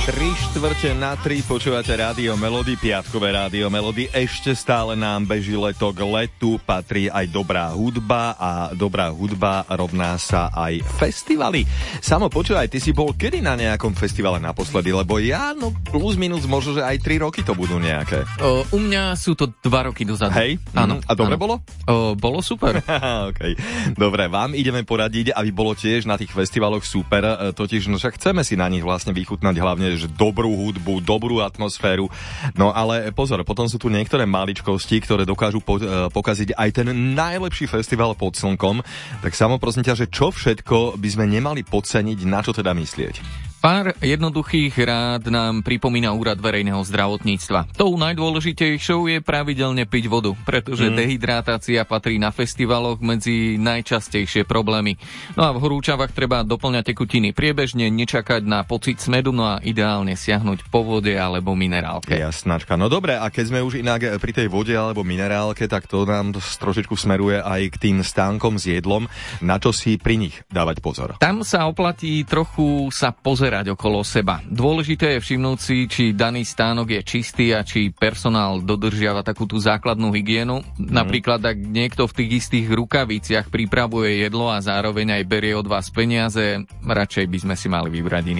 3/4 počúvate Rádio Melody, piatkové Rádio Melody. Ešte stále nám beží leto, k letu patrí aj dobrá hudba a dobrá hudba rovná sa aj festivaly. Samo počúvaj, ty si bol kedy na nejakom festivale naposledy? Lebo ja, plus minus možno, že aj 3 roky to budú nejaké. U mňa sú to 2 roky dozadu. Hej? Áno. A dobre bolo? Bolo super. Okay. Dobre, vám ideme poradiť, aby bolo tiež na tých festivaloch super, totiž však chceme si na nich vlastne vychutnať hlavne že dobrú hudbu, dobrú atmosféru. No ale pozor, potom sú tu niektoré maličkosti, ktoré dokážu pokaziť aj ten najlepší festival pod slnkom. Tak samo prosím ťa, že čo všetko by sme nemali podceniť, na čo teda myslieť? Pár jednoduchých rád nám pripomína Úrad verejného zdravotníctva. Tou najdôležitejšou je pravidelne piť vodu, pretože dehydratácia patrí na festivaloch medzi najčastejšie problémy. No a v horúčavách treba doplňať tekutiny priebežne, nečakať na pocit smedu, no a ideálne siahnuť po vode alebo minerálke. Jasnačka. No dobre, a keď sme už inak pri tej vode alebo minerálke, tak to nám trošičku smeruje aj k tým stánkom s jedlom. Na čo si pri nich dávať pozor? Tam sa oplatí trochu sa pozerať okolo seba. Dôležité je všimnúť si, či daný stánok je čistý a či personál dodržiava takú tú základnú hygienu. Napríklad, ak niekto v tých istých rukaviciach pripravuje jedlo a zároveň aj berie od vás peniaze, radšej by sme si mali vybrať iný